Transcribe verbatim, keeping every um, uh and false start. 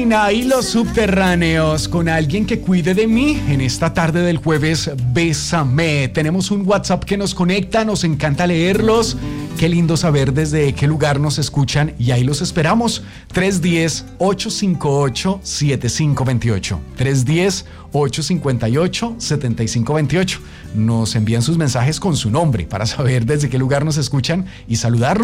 Marina y los subterráneos con alguien que cuide de mí en esta tarde del jueves. Bésame. Tenemos un WhatsApp que nos conecta, nos encanta leerlos. Qué lindo saber desde qué lugar nos escuchan y ahí los esperamos. tres uno cero, ocho cinco ocho, siete cinco dos ocho. tres uno cero, ocho cinco ocho, siete cinco dos ocho. Nos envían sus mensajes con su nombre para saber desde qué lugar nos escuchan y saludarlos.